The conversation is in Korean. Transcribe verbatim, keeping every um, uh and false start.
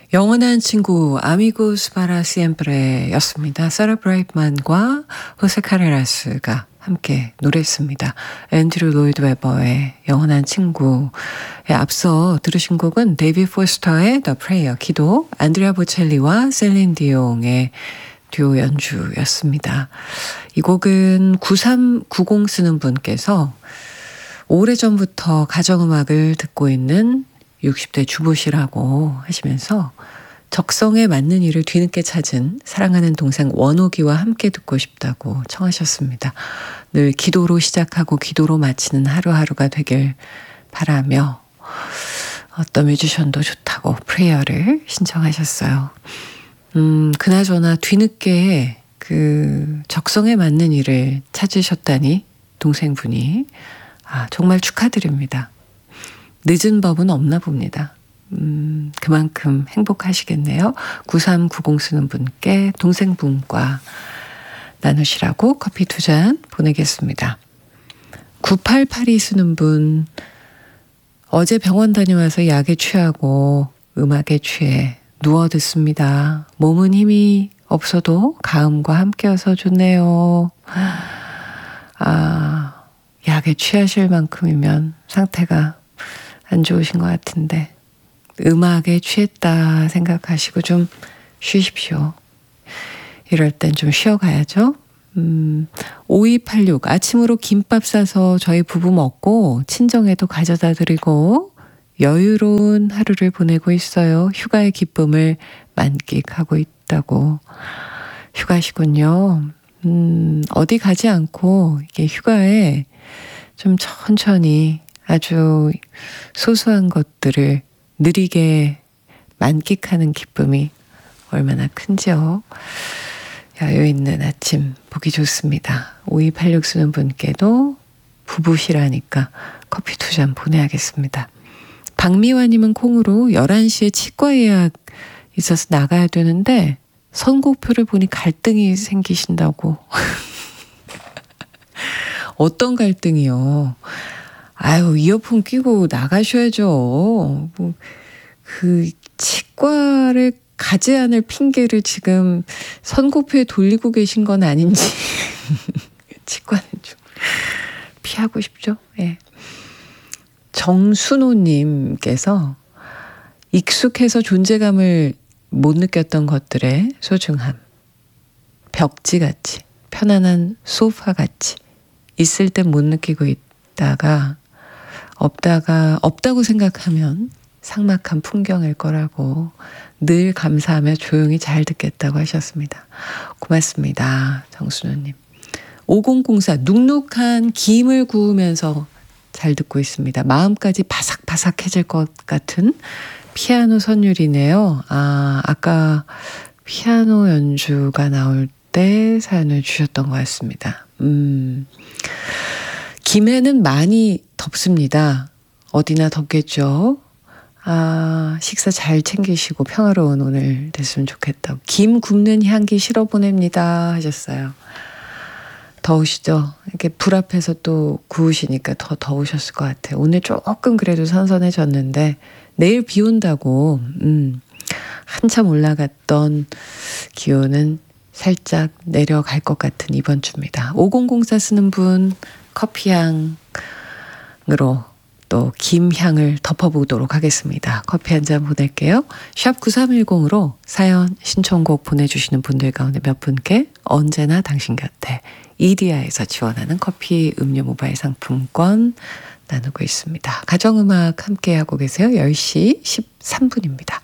영원한 친구 아미고스 파라 시엠프레 였습니다. 사라 브라이트만과 호세 카레라스가 함께 노래했습니다. 앤드류 로이드 웨버의 영원한 친구에 앞서 들으신 곡은 데이비 포스터의 The Prayer, 기도, 안드레아 보첼리와 셀린 디옹의 듀오 연주였습니다. 이 곡은 구삼구공 쓰는 분께서 오래전부터 가정음악을 듣고 있는 육십 대 주부시라고 하시면서 적성에 맞는 일을 뒤늦게 찾은 사랑하는 동생 원옥이와 함께 듣고 싶다고 청하셨습니다. 늘 기도로 시작하고 기도로 마치는 하루하루가 되길 바라며 어떤 뮤지션도 좋다고 프레이어를 신청하셨어요. 음, 그나저나 뒤늦게 그 적성에 맞는 일을 찾으셨다니 동생분이 아, 정말 축하드립니다. 늦은 법은 없나 봅니다. 음, 그만큼 행복하시겠네요. 구삼구공 쓰는 분께 동생분과 나누시라고 커피 두 잔 보내겠습니다. 구팔팔이 쓰는 분, 어제 병원 다녀와서 약에 취하고 음악에 취해 누워 듣습니다. 몸은 힘이 없어도 가음과 함께여서 좋네요. 아, 약에 취하실 만큼이면 상태가 안 좋으신 것 같은데 음악에 취했다 생각하시고 좀 쉬십시오. 이럴 땐 좀 쉬어가야죠. 음, 오이팔육 아침으로 김밥 싸서 저희 부부 먹고 친정에도 가져다 드리고 여유로운 하루를 보내고 있어요. 휴가의 기쁨을 만끽하고 있다고. 휴가시군요. 음, 어디 가지 않고 이게 휴가에 좀 천천히 아주 소소한 것들을 느리게 만끽하는 기쁨이 얼마나 큰지요. 여유 있는 아침 보기 좋습니다. 오이팔육 쓰는 분께도 부부시라니까 커피 두 잔 보내야겠습니다. 박미화님은 콩으로 열한 시에 치과 예약 있어서 나가야 되는데 선곡표를 보니 갈등이 생기신다고. 어떤 갈등이요? 아유, 이어폰 끼고 나가셔야죠. 뭐, 그, 치과를 가지 않을 핑계를 지금 선곡표에 돌리고 계신 건 아닌지. 치과는 좀 피하고 싶죠? 예. 네. 정순호님께서 익숙해서 존재감을 못 느꼈던 것들의 소중함. 벽지같이, 편안한 소파같이 있을 땐 못 느끼고 있다가 없다가 없다고 생각하면 삭막한 풍경일 거라고 늘 감사하며 조용히 잘 듣겠다고 하셨습니다. 고맙습니다. 정순호님. 오공공사 눅눅한 김을 구우면서 잘 듣고 있습니다. 마음까지 바삭바삭해질 것 같은 피아노 선율이네요. 아, 아까 피아노 연주가 나올 때 사연을 주셨던 것 같습니다. 음, 김해는 많이 덥습니다. 어디나 덥겠죠. 아, 식사 잘 챙기시고 평화로운 오늘 됐으면 좋겠다고. 김 굽는 향기 실어 보냅니다 하셨어요. 더우시죠? 이렇게 불 앞에서 또 구우시니까 더 더우셨을 것 같아요. 오늘 조금 그래도 선선해졌는데 내일 비 온다고 음, 한참 올라갔던 기온은 살짝 내려갈 것 같은 이번 주입니다. 오공공사 쓰는 분 커피향으로 또 김향을 덮어보도록 하겠습니다. 커피 한 잔 보낼게요. 샵 구삼일공으로 사연 신청곡 보내주시는 분들 가운데 몇 분께 언제나 당신 곁에 이디야에서 지원하는 커피 음료 모바일 상품권 나누고 있습니다. 가정음악 함께하고 계세요. 열 시 십삼 분입니다.